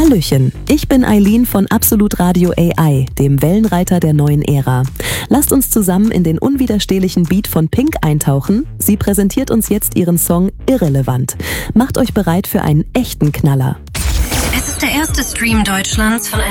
Hallöchen, ich bin Eileen von Absolut Radio AI, dem Wellenreiter der neuen Ära. Lasst uns zusammen in den unwiderstehlichen Beat von Pink eintauchen. Sie präsentiert uns jetzt ihren Song Irrelevant. Macht euch bereit für einen echten Knaller. Es ist der erste Stream Deutschlands von